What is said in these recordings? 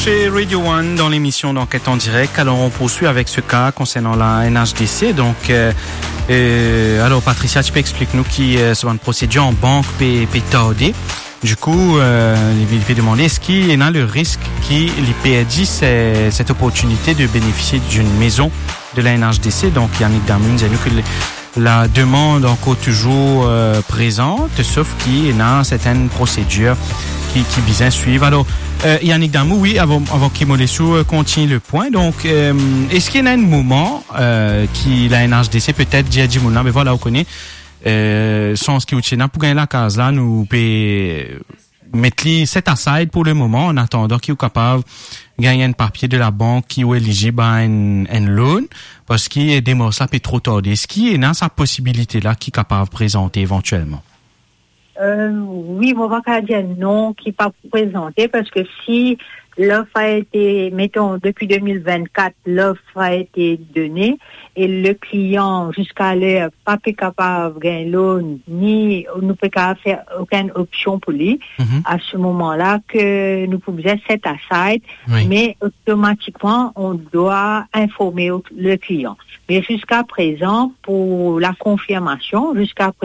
chez Radio One dans l'émission d'enquête en direct. Alors, on poursuit avec ce cas concernant la NHDC. Donc, alors, Patricia, tu peux expliquer nous qui est une procédure en banque PTAD. Du coup, il peut demander est-ce qu'il y a le risque qui l'IPAD cette opportunité de bénéficier d'une maison de la NHDC. Donc, Yannick Damou nous a dit que la demande encore toujours présente, sauf qu'il y a certaines procédures qui bien suivent. Alors, Yannick Damou, oui, avant qu'Imolessou continue le point. Donc, est-ce qu'il y a un moment qui la NHDC peut-être dit Mouna, mais voilà, on connaît sans ce qui est pour gagner la case là, nous peut mettre set aside pour le moment en attendant qu'il est capable de gagner un papier de la banque qui est éligible à un loan parce qu'il est des morceaux peut trop tard. Est-ce qu'il y a sa possibilité là qui est capable de présenter éventuellement? Oui, on va pas dire non, qui pas présenté parce que si l'offre a été, mettons, depuis 2024, l'offre a été donnée et le client jusqu'à l'heure pas capable de gagner loan ni nous peut pas faire aucune option pour lui, à ce moment-là que nous pouvons set aside, oui. Mais automatiquement on doit informer le client. Mais jusqu'à présent, pour la confirmation,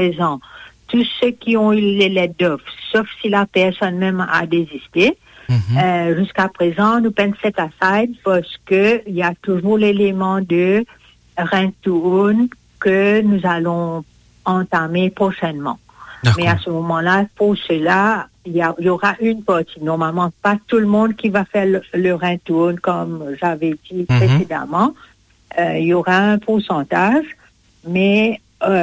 tous ceux qui ont eu les lettres d'offre, sauf si la personne même a désisté, jusqu'à présent, nous prenons set aside parce que il y a toujours l'élément de rent to own que nous allons entamer prochainement. D'accord. Mais à ce moment-là, pour cela, il y aura une partie. Normalement, pas tout le monde qui va faire le rent to own comme j'avais dit précédemment. Il y aura un pourcentage, mais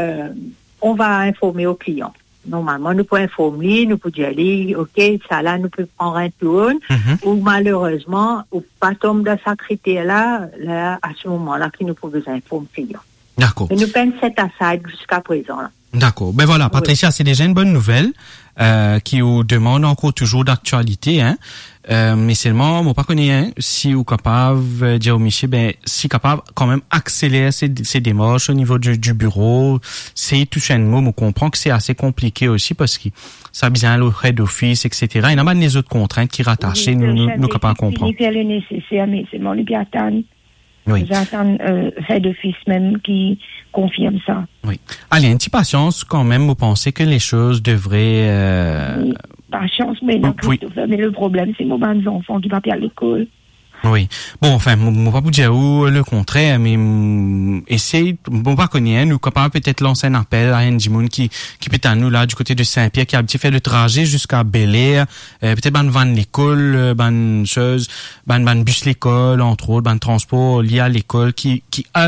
on va informer au client. Normalement, nous pouvons informer, nous pouvons dire, OK, ça là, nous pouvons prendre un tour, ou malheureusement, ou pas tomber dans ce critère-là, là, à ce moment-là, qui nous pouvons informer le client. D'accord. Mais nous pouvons set aside jusqu'à présent, là. D'accord. Ben voilà, Patricia, oui. C'est déjà une bonne nouvelle, qui vous demande encore toujours d'actualité, hein. Mais seulement, moi, pas connaître, si vous capable, dire au Michel, si capable, quand même, accélérer ces démarches au niveau du bureau, c'est tout un mot, on comprend que c'est assez compliqué aussi parce que ça a besoin le head office, etc. Il y a même les autres contraintes qui rattachent, nous capables de comprendre. C'est le nécessaire, mais seulement le gâtan. Oui. J'attends head office même qui confirme ça. Oui. Allez, une petite patience quand même, vous pensez que les choses devraient... Oui, patience, mais non, oui. Mais le problème, c'est mon des enfants qui partent à l'école. Oui. Bon, enfin, moi pas vous dire où le contraire, mais essaye, bon pas connaître, nous capables peut-être lancer un appel à un Jimoun qui peut à nous là du côté de Saint-Pierre qui a fait le trajet jusqu'à Bel-Air, peut-être ban van l'école, ban chose, ban bus l'école entre autres, ban transport lié à l'école qui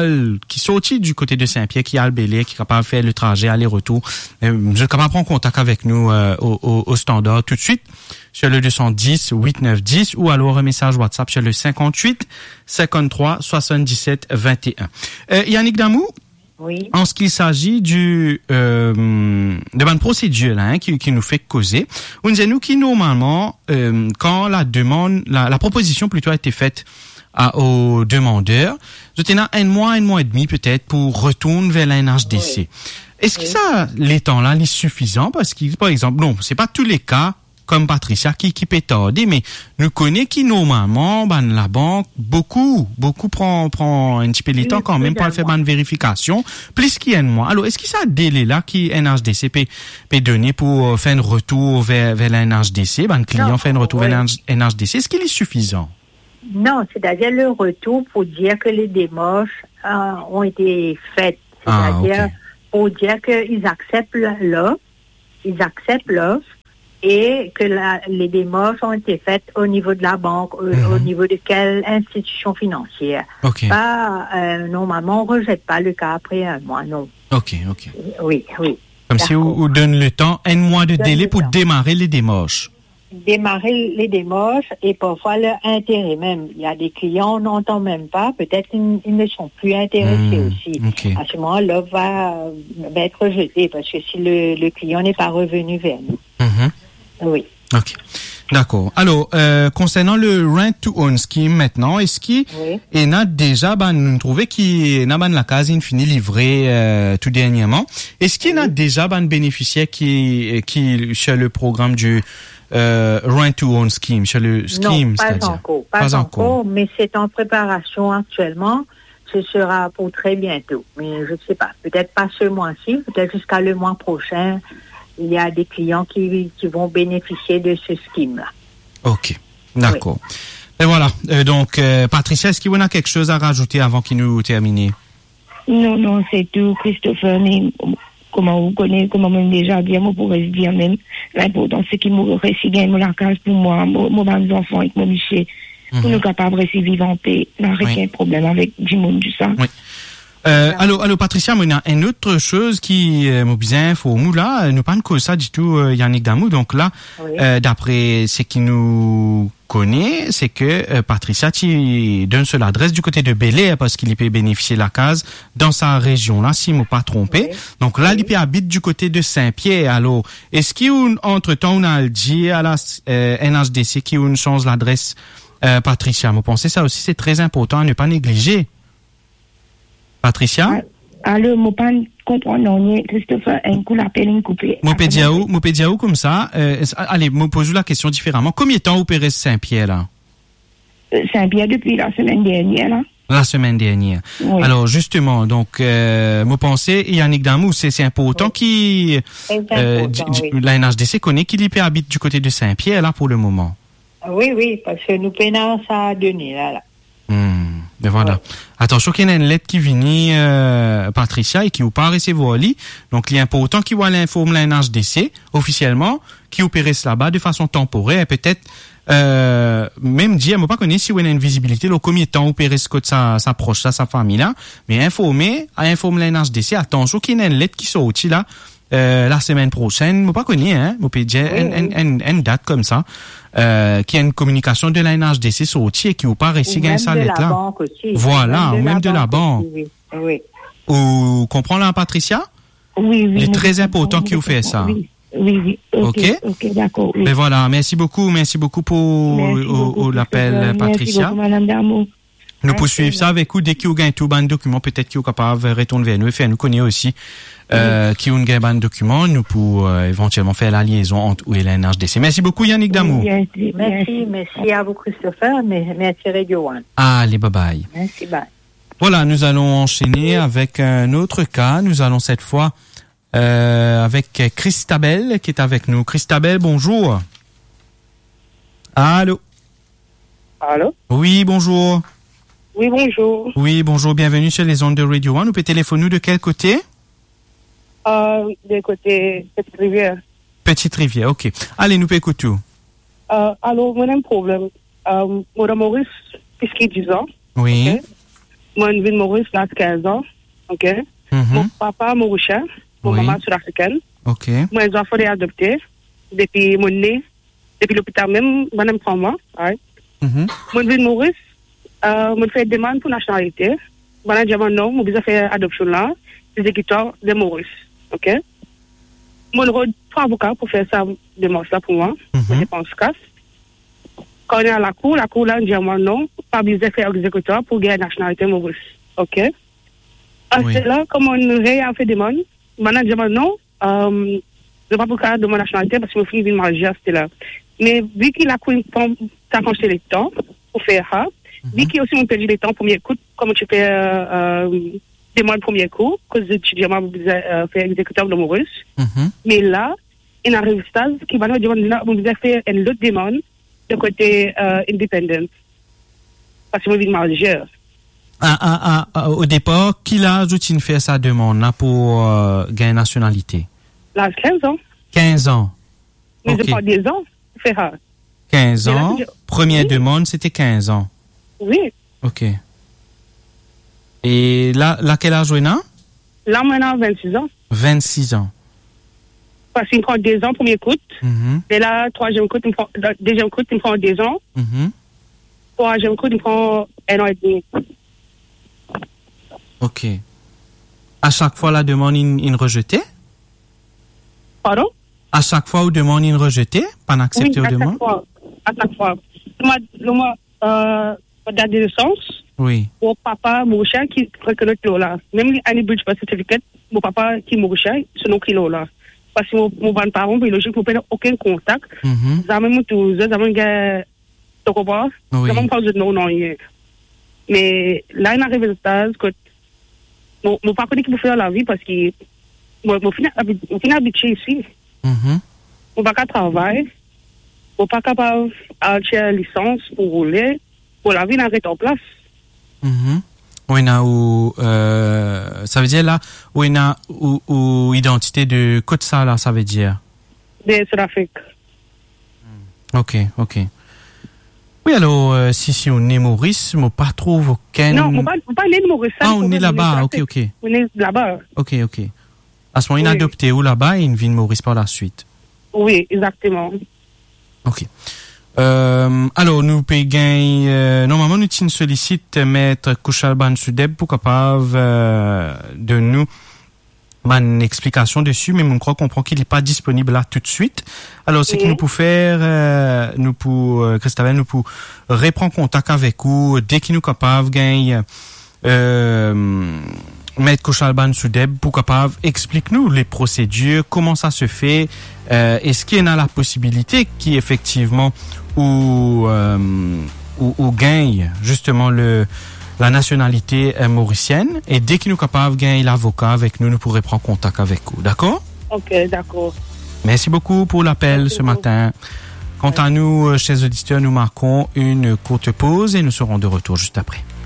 sortit du côté de Saint-Pierre qui a le Bel-Air qui est capable de faire le trajet aller-retour. Je suis capable de prendre contact avec nous au standard tout de suite. Sur le 210 8910 ou alors un message WhatsApp sur le 58 53 77 21. Yannick Damou, oui. En ce qui s'agit de bonne procédure là, hein, qui nous fait causer, on dit nous qui normalement quand la demande, la proposition plutôt a été faite aux demandeurs, je tenais un mois et demi peut-être pour retourner vers la NHDC. Oui. Est-ce que ça, les temps là, est suffisant parce que par exemple, non, c'est pas tous les cas. Comme Patricia qui peut tarder, mais nous connaît qui normalement la banque beaucoup prend un petit peu de temps quand même pour faire une vérification plus qu'il y a un mois. Alors est-ce que ça délai là qui NHDC peut donner pour faire un retour vers la NHDC, client fait un retour vers la NHDC, est-ce qu'il est suffisant? Non, c'est-à-dire le retour pour dire que les démarches ont été faites, c'est-à-dire pour dire qu'ils acceptent l'offre, et que les démarches ont été faites au niveau de la banque, au niveau de quelle institution financière. Okay. Pas, normalement, on ne rejette pas le cas après un mois, non. OK. Oui. Comme si on donne le temps, un mois de délai pour démarrer les démarches. Démarrer les démarches et parfois leur intérêt même. Il y a des clients, on n'entend même pas, peut-être ils ne sont plus intéressés aussi. Okay. À ce moment, l'offre va être rejetée parce que si le client n'est pas revenu vers nous. Oui. OK. D'accord. Alors, concernant le Rent to Own Scheme maintenant, est-ce qu'il y a déjà, nous trouvons qu'il y a la case fini livrée tout dernièrement. Est-ce qu'il y a déjà bénéficiaire qui sur le programme du rent to own scheme, chez le scheme, non, c'est-à-dire? Pas encore, mais c'est en préparation actuellement. Ce sera pour très bientôt. Mais je ne sais pas, peut-être pas ce mois-ci, peut-être jusqu'à le mois prochain, il y a des clients qui vont bénéficier de ce scheme-là. OK, d'accord. Oui. Et voilà, donc Patricia, est-ce qu'il y a quelque chose à rajouter avant qu'il nous termine? Non, c'est tout, Christopher. Mais comment vous connaissez, comment même déjà dire, moi pourrais dire même, l'important c'est qu'il me récit bien la case pour moi, mes enfants et mon Michel, pour nous capables de vivre en paix. Il n'y a aucun problème avec du monde, tout ça. Oui. Allô, Patricia, il y a une autre chose qui m'oblige, faut nous là, nous parle que ça du tout, Yannick Damou. Donc là, d'après ce qui nous connaît, c'est que Patricia, tu donnes sur l'adresse du côté de Bel-Air parce qu'il peut bénéficier de la case dans sa région là, si je ne me pas trompé. Donc là, il habite du côté de Saint-Pierre. Alors, est-ce qu'il y a entre-temps, on a dit à la NHDC qui une change l'adresse, Patricia? Vous pensez ça aussi, c'est très important à ne pas négliger. Patricia? Alors, je ne pas comprendre, Christopher, un coup l'appel, une coupée. Mon pédiao comme ça. Allez, me pose la question différemment. Combien de temps opérez Saint-Pierre, là? Saint-Pierre depuis la semaine dernière, là. La semaine dernière. Oui. Alors, justement, donc, me pensez, Yannick Damou, c'est important qui, la NHDC connaît qu'il y habite du côté de Saint-Pierre, là, pour le moment. Oui, parce que nous peinons ça à donner, là. Ben voilà. Ouais. Attention qu'il y a une lettre qui vient, Patricia, et qui vous pas recevoir lit. Donc, il est important qu'il voit l'informe la NHDC, officiellement, qui opère là-bas de façon temporaire, et peut-être, même dire, moi pas connaître si vous avez une visibilité, le combien de temps opérer ce que sa proche, sa famille là, mais informer la NHDC, attention qu'il y a une lettre qui sort là, la semaine prochaine, moi pas connaître, hein, moi peut dire une date comme ça. Qui a une communication de la NHDC sortie et qui vous parle ici gagne sa lettre là. Voilà, même de la banque. Oui. Vous comprenez là, Patricia? Oui. Il est très important qu'il vous fait ça. Oui. OK, d'accord. Oui. Mais voilà, merci beaucoup pour l'appel, Patricia. Merci beaucoup, Madame Damou. Nous poursuivons ça avec vous dès qu'il y a un tout ban de documents, peut-être qu'il est capable de retourner vers nous et faire nous connaître aussi qui ont un ban de documents, nous pour éventuellement faire la liaison entre où et la NHDC. Merci beaucoup Yannick Damou. Merci à vous Christopher, merci Radio One. Allez, bye. Merci, bye. Voilà, nous allons enchaîner avec un autre cas. Nous allons cette fois avec Christabel qui est avec nous. Christabel, bonjour. Allô? Oui, bonjour. Oui, bonjour. Oui, bonjour, bienvenue sur les ondes de Radio One. Vous pouvez téléphoner nous de quel côté? De côté Petite-Rivière. Petite-Rivière, ok. Allez, nous pouvons écouter tout. Alors, moi, j'ai un problème. Moi, Maurice, puisqu'il 10 ans. Oui. Okay? Moi, je vis de Maurice, là, 15 ans. OK? Mon papa, Mauricien. Mon maman, sud-africaine. OK. Moi, les enfants, sont adoptés. Depuis mon nez. Depuis l'hôpital même, moi, je prends moi. Right? Moi, je vis de Maurice. Je fais une demande pour nationalité. Moi, je dis non, moi, je fais adoption là. Exécuteur de Maurice. OK? Moi, je suis avocat pour faire ça démarche là pour moi. Je dépense casse. Quand on est à la cour là, on dit non, pas besoin de faire exécuteur pour gagner la nationalité Maurice. OK? C'est là, comme on a fait demande, maintenant, je dis non, je ne vais pas pouvoir demander la nationalité parce que mon frère vient de marier, c'était là. Mais vu qu'il a constaté le temps pour faire ça, vu qu'il a aussi perdu le temps premier coup, comme tu fais demande premier coup, cause d'étudiant fait exécuteur de Maurice. Mais là, il y a un résultat qui va nous demander, vous avez fait une autre demande de côté indépendant. Parce que moi, je suis majeur. Au départ, qui l'a ajouté fait sa demande là, pour gagner nationalité? Là, 15 ans. 15 ans. Mais je prends 10 ans pour faire ça. 15 ans. Première demande, c'était 15 ans. Oui. OK. Et là quel âge est là? Là, maintenant, 26 ans. 26 ans. Parce qu'il me prend 2 ans, premier coup. Et là, deuxième coup, il me prend 2 ans. Troisième coup, il me prend 1 an et demi. OK. À chaque fois, la demande est rejetée? Pardon? À chaque fois, vous demandez une rejetée? Pas accepté oui, au demande? À chaque fois. Le mois, date de naissance. Oui. Mon papa, mon chien, qui reconnaît là. Même les bridge birth certificate, mon papa qui est mon chien, c'est non qui là. parce que mon bon parent, puis logique, je n'ai aucun contact. Jamais mon tour, jamais je tu comprends? Jamais je parle de non, rien. Mais là, il arrive à stade que mon papa dit qu'il peut faire la vie parce que je suis habitué ici. Je ne pas travailler. Je ne pas capable d'acheter licence pour rouler. Pour la vie, n'arrête en place. Oui, ça veut dire là, où il y a ou identité de côte ça là, ça veut dire. De Sud-Afrique. Ok. Oui, alors, si on est Maurice, on pas trouve aucun. Non, on pas né de Maurice. On est là-bas, ok. On est là-bas. Ok. À ce moment, il a adopté où là-bas et il vient de Maurice par la suite. Oui, exactement. Ok. Alors, nous payons, normalement, nous sollicitons Maître Kouchalban Soudeb pour capable de nous une explication dessus, mais on croit comprendre qu'il n'est pas disponible là tout de suite. Alors, ce que nous pouvons faire, Christabel, nous pouvons reprendre contact avec vous dès qu'il nous capable gagne Maître Kouchalban Soudeb pour capable explique-nous les procédures, comment ça se fait, est-ce qu'il y a la possibilité qui effectivement ou gagne justement la nationalité mauricienne, et dès qu'il nous capable gagner l'avocat avec nous pourrons prendre contact avec vous. D'accord? Ok, d'accord. Merci beaucoup pour l'appel ce matin. Quant à nous, chers auditeurs, nous marquons une courte pause et nous serons de retour juste après.